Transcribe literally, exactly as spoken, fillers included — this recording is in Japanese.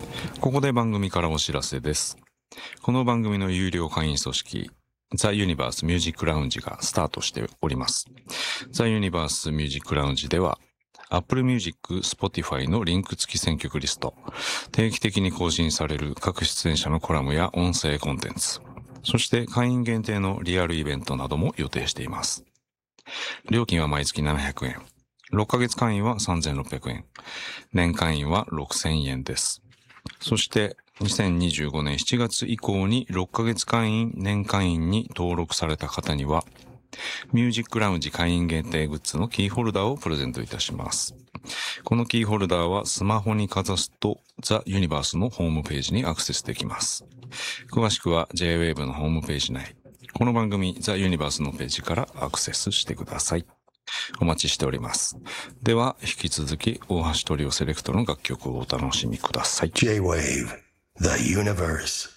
ここで番組からお知らせです。この番組の有料会員組織、ザ・ユニバース・ミュージック・ラウンジがスタートしております。ザ・ユニバース・ミュージック・ラウンジでは、Apple Music、Spotify のリンク付き選曲リスト、定期的に更新される各出演者のコラムや音声コンテンツ、そして会員限定のリアルイベントなども予定しています。料金は毎月ななひゃくえん。ろっかげつ会員はさんぜんろっぴゃくえん。年会員はろくせんえんです。そしてにせんにじゅうごねんしちがつ以降にろっかげつ会員、年会員に登録された方には、ミュージックラウンジ会員限定グッズのキーホルダーをプレゼントいたします。このキーホルダーはスマホにかざすとザ・ユニバースのホームページにアクセスできます。詳しくは ジェイウェーブ のホームページ内、この番組ザ・ユニバースのページからアクセスしてください。お待ちしております。では引き続き大橋トリオセレクトの楽曲をお楽しみください。 J-Wave, the universe.